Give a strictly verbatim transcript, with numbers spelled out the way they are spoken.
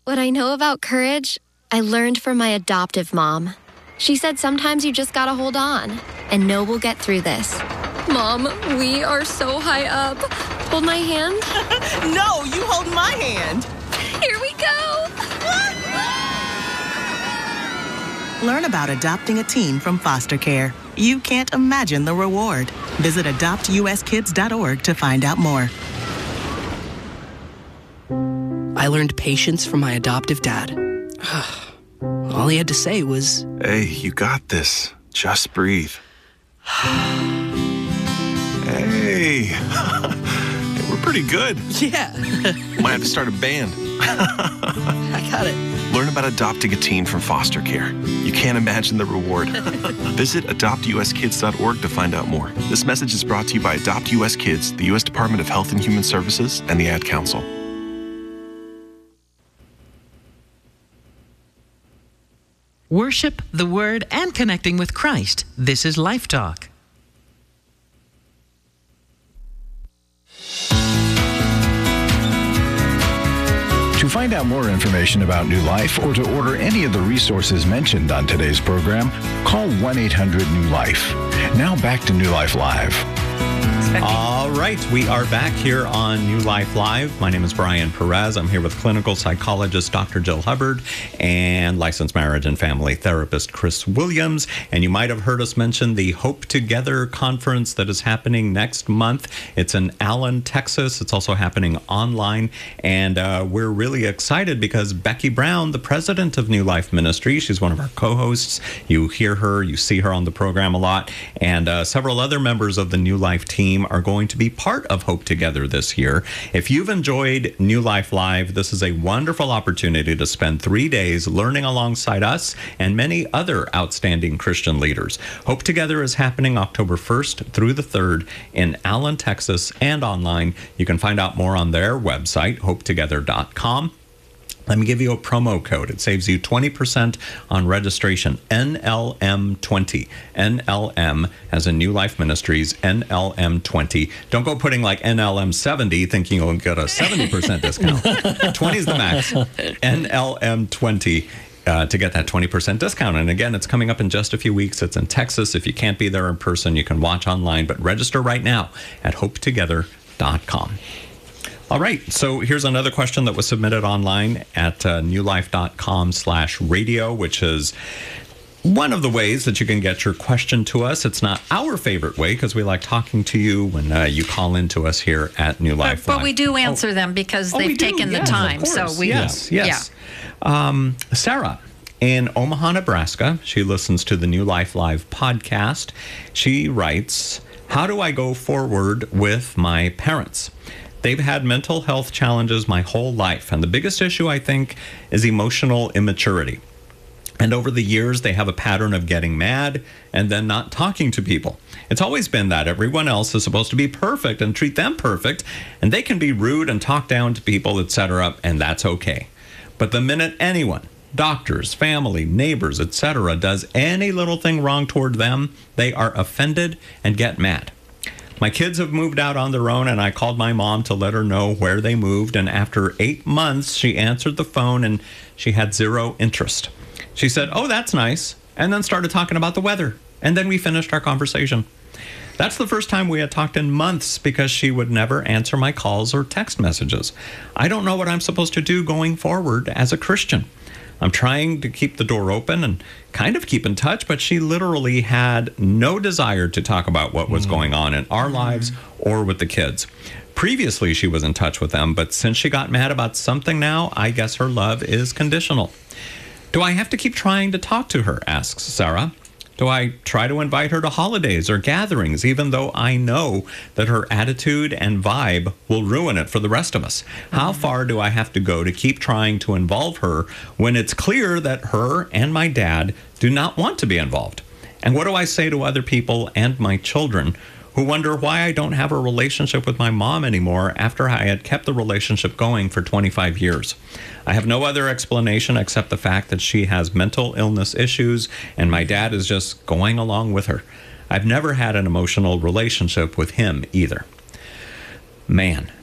What I know about courage, I learned from my adoptive mom. She said sometimes you just gotta hold on and know we'll get through this. Mom, we are so high up. Hold my hand. No, you hold my hand. Here we go. Learn about adopting a teen from foster care. You can't imagine the reward. Visit adopt u s kids dot org to find out more. I learned patience from my adoptive dad. All he had to say was, "Hey, you got this. Just breathe." Hey, hey, we're pretty good. yeah. Might have to start a band. I got it. Learn about adopting a teen from foster care. You can't imagine the reward. Visit adopt u s kids dot org to find out more. This message is brought to you by Adopt U S Kids, the U S Department of Health and Human Services, and the Ad Council. Worship, the Word, and connecting with Christ. This is Life Talk. To find out more information about New Life or to order any of the resources mentioned on today's program, call one eight hundred new life. Now back to New Life Live. All right, we are back here on New Life Live. My name is Brian Perez. I'm here with clinical psychologist Doctor Jill Hubbard and licensed marriage and family therapist Chris Williams. And you might have heard us mention the Hope Together conference that is happening next month. It's in Allen, Texas. It's also happening online. And uh, we're really excited because Becky Brown, the president of New Life Ministry, she's one of our co-hosts. You hear her, you see her on the program a lot. And uh, several other members of the New Life team are going to be part of Hope Together this year. If you've enjoyed New Life Live, this is a wonderful opportunity to spend three days learning alongside us and many other outstanding Christian leaders. Hope Together is happening October first through the third in Allen, Texas, and online. You can find out more on their website, hope together dot com. Let me give you a promo code. It saves you twenty percent on registration. N L M twenty. N L M as in New Life Ministries. N L M twenty. Don't go putting like N L M seventy thinking you'll get a seventy percent discount. twenty is the max. N L M twenty. Uh, to get that twenty percent discount. And again, it's coming up in just a few weeks. It's in Texas. If you can't be there in person, you can watch online. But register right now at hope together dot com. All right, so here's another question that was submitted online at uh, newlife.com slash radio, which is one of the ways that you can get your question to us. It's not our favorite way because we like talking to you when uh, you call in to us here at New Life. But, but Live. we do answer oh. them because oh, they've taken yes, the time. So we yes, yeah. yes. Yeah. Um, Sarah in Omaha, Nebraska, she listens to the New Life Live podcast. She writes, "How do I go forward with my parents? They've had mental health challenges my whole life, and the biggest issue, I think, is emotional immaturity. And over the years, they have a pattern of getting mad and then not talking to people. It's always been that everyone else is supposed to be perfect and treat them perfect, and they can be rude and talk down to people, et cetera, and that's okay. But the minute anyone, doctors, family, neighbors, et cetera, does any little thing wrong toward them, they are offended and get mad. My kids have moved out on their own, and I called my mom to let her know where they moved, and after eight months, she answered the phone, and she had zero interest. She said, 'Oh, that's nice,' and then started talking about the weather, and then we finished our conversation. That's the first time we had talked in months because she would never answer my calls or text messages. I don't know what I'm supposed to do going forward as a Christian. I'm trying to keep the door open and kind of keep in touch, but she literally had no desire to talk about what was mm. going on in our lives or with the kids. Previously, she was in touch with them, but since she got mad about something now, I guess her love is conditional. Do I have to keep trying to talk to her?" asks Sarah. "Do I try to invite her to holidays or gatherings, even though I know that her attitude and vibe will ruin it for the rest of us? How far do I have to go to keep trying to involve her when it's clear that her and my dad do not want to be involved? And what do I say to other people and my children who wonder why I don't have a relationship with my mom anymore after I had kept the relationship going for twenty-five years? I have no other explanation except the fact that she has mental illness issues and my dad is just going along with her. I've never had an emotional relationship with him either." Man,